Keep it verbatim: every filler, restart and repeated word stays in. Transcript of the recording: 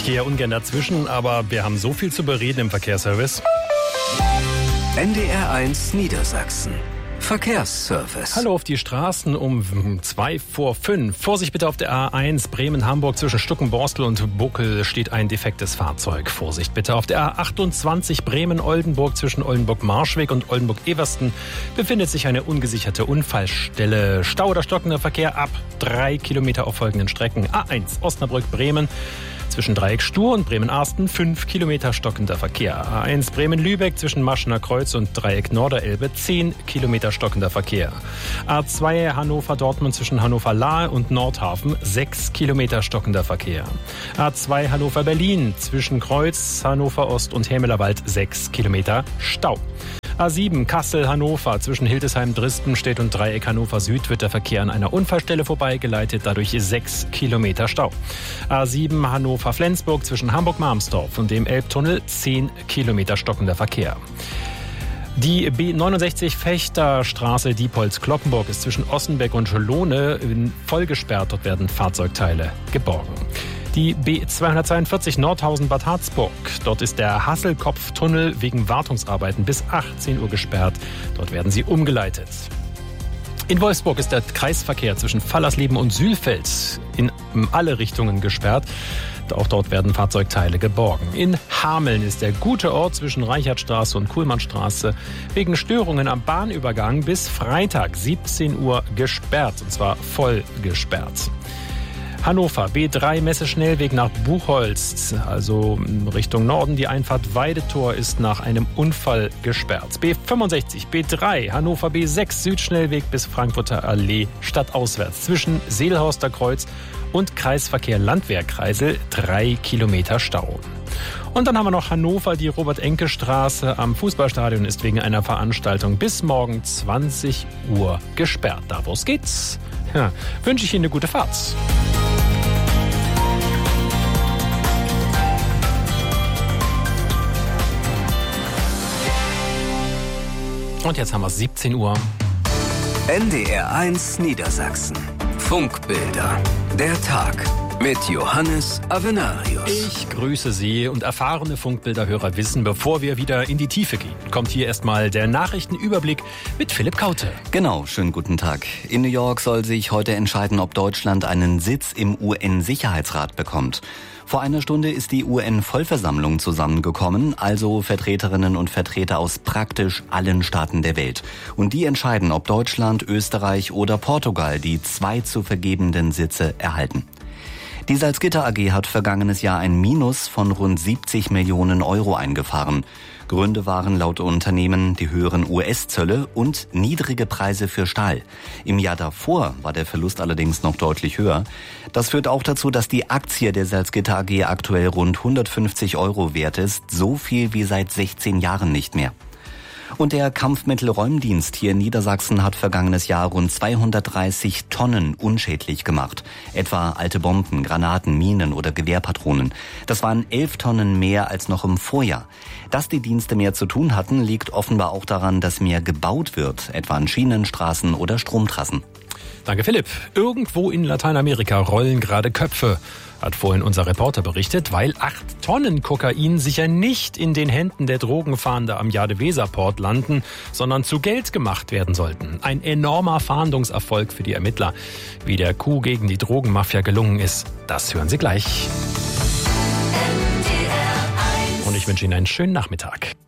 Ich gehe ja ungern dazwischen, aber wir haben so viel zu bereden im Verkehrsservice. N D R eins Niedersachsen. Verkehrsservice. Hallo auf die Straßen um zwei vor fünf. Vorsicht bitte auf der A eins Bremen-Hamburg zwischen Stuckenborstel und Buckel steht ein defektes Fahrzeug. Vorsicht bitte auf der A achtundzwanzig Bremen-Oldenburg zwischen Oldenburg-Marschweg und Oldenburg-Eversten befindet sich eine ungesicherte Unfallstelle. Stau oder stockender Verkehr ab drei Kilometer auf folgenden Strecken. A eins Osnabrück-Bremen. Zwischen Dreieck Stur und Bremen-Arsten fünf Kilometer stockender Verkehr. A eins Bremen-Lübeck zwischen Maschener Kreuz und Dreieck Norderelbe zehn Kilometer stockender Verkehr. A zwei Hannover-Dortmund zwischen Hannover-Lahe und Nordhafen sechs Kilometer stockender Verkehr. A zwei Hannover-Berlin zwischen Kreuz, Hannover-Ost und Hämelerwald sechs Kilometer Stau. A sieben Kassel-Hannover zwischen Hildesheim-Drispenstedt und Dreieck Hannover-Süd wird der Verkehr an einer Unfallstelle vorbeigeleitet, dadurch sechs Kilometer Stau. A sieben Hannover-Flensburg zwischen Hamburg-Marmsdorf und dem Elbtunnel zehn Kilometer stockender Verkehr. Die B neunundsechzig Fechterstraße Diepholz-Kloppenburg ist zwischen Ossenbeck und Lohne voll gesperrt. Dort werden Fahrzeugteile geborgen. Die B zweihundertzweiundvierzig Nordhausen-Bad Harzburg. Dort ist der Hasselkopftunnel wegen Wartungsarbeiten bis achtzehn Uhr gesperrt. Dort werden sie umgeleitet. In Wolfsburg ist der Kreisverkehr zwischen Fallersleben und Sülfeld in alle Richtungen gesperrt. Auch dort werden Fahrzeugteile geborgen. In Hameln ist der gute Ort zwischen Reichertstraße und Kuhlmannstraße wegen Störungen am Bahnübergang bis Freitag siebzehn Uhr gesperrt, und zwar voll gesperrt. Hannover, B drei Messeschnellweg nach Buchholz, also Richtung Norden. Die Einfahrt Weidetor ist nach einem Unfall gesperrt. B fünfundsechzig, B drei, Hannover B sechs, Südschnellweg bis Frankfurter Allee stadtauswärts. Zwischen Seelhorster Kreuz und Kreisverkehr Landwehrkreisel drei Kilometer Stau. Und dann haben wir noch Hannover, die Robert-Enke-Straße am Fußballstadion ist wegen einer Veranstaltung bis morgen zwanzig Uhr gesperrt. Davos geht's. Ja, wünsche ich Ihnen eine gute Fahrt. Und jetzt haben wir siebzehn Uhr. N D R eins Niedersachsen. Funkbilder. Der Tag mit Johannes Avenarius. Ich grüße Sie und erfahrene Funkbilderhörer wissen, bevor wir wieder in die Tiefe gehen, kommt hier erstmal der Nachrichtenüberblick mit Philipp Kaute. Genau, schönen guten Tag. In New York soll sich heute entscheiden, ob Deutschland einen Sitz im U N-Sicherheitsrat bekommt. Vor einer Stunde ist die U N-Vollversammlung zusammengekommen, also Vertreterinnen und Vertreter aus praktisch allen Staaten der Welt. Und die entscheiden, ob Deutschland, Österreich oder Portugal die zwei zu vergebenden Sitze erhalten. Die Salzgitter A G hat vergangenes Jahr ein Minus von rund siebzig Millionen Euro eingefahren. Gründe waren laut Unternehmen die höheren U S-Zölle und niedrige Preise für Stahl. Im Jahr davor war der Verlust allerdings noch deutlich höher. Das führt auch dazu, dass die Aktie der Salzgitter A G aktuell rund hundertfünfzig Euro wert ist, so viel wie seit sechzehn Jahren nicht mehr. Und der Kampfmittelräumdienst hier in Niedersachsen hat vergangenes Jahr rund zweihundertdreißig Tonnen unschädlich gemacht. Etwa alte Bomben, Granaten, Minen oder Gewehrpatronen. Das waren elf Tonnen mehr als noch im Vorjahr. Dass die Dienste mehr zu tun hatten, liegt offenbar auch daran, dass mehr gebaut wird, etwa an Schienen, Straßen oder Stromtrassen. Danke, Philipp. Irgendwo in Lateinamerika rollen gerade Köpfe, hat vorhin unser Reporter berichtet, weil acht Tonnen Kokain sicher nicht in den Händen der Drogenfahnder am Jade-Weser-Port landen, sondern zu Geld gemacht werden sollten. Ein enormer Fahndungserfolg für die Ermittler. Wie der Coup gegen die Drogenmafia gelungen ist, das hören Sie gleich. Und ich wünsche Ihnen einen schönen Nachmittag.